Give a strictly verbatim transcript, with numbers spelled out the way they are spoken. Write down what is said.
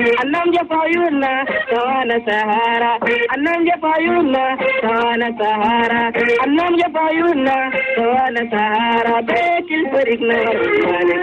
annam je fayuna sawana sahara annam je fayuna sawana sahara annam je fayuna sawana sahara betil perigna